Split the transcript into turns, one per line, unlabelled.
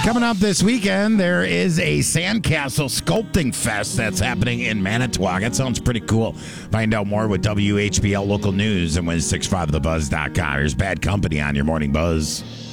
Coming up this weekend, there is a Sandcastle Sculpting Fest that's happening in Manitowoc. That sounds pretty cool. Find out more with WHBL Local News and 1065thebuzz.com. There's Bad Company on your Morning Buzz.